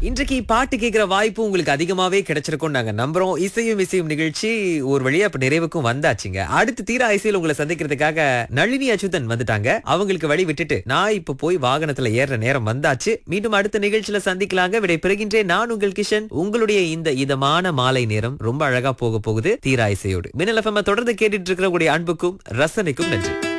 இன்றைக்கு பாட்டு கேட்கிற வாய்ப்பு உங்களுக்கு அதிகமாவே கிடைச்சிருக்கும் நாங்க நம்புறோம். இசையும் இசையும் நிகழ்ச்சி ஒரு வழியா இப்ப நிறைவுக்கும் வந்தாச்சுங்க. அடுத்து தீரா இசையில் உங்களை சந்திக்கிறதுக்காக நளினி அச்சுதன் வந்துட்டாங்க. அவங்களுக்கு வழி விட்டுட்டு நான் இப்ப போய் வாகனத்துல ஏறுற நேரம் வந்தாச்சு. மீண்டும் அடுத்த நிகழ்ச்சியில சந்திக்கலாங்க. விடை பெறுகின்றேன். நான் உங்கள் கிஷன். உங்களுடைய இந்த இதமான மாலை நேரம் ரொம்ப அழகா போக போகுது தீரா இசையோடு. மின்னல் எஃப்எம் தொடர்ந்து கேட்டுட்டு இருக்கிற உங்களுடைய அன்புக்கும் ரசனைக்கும் நன்றி.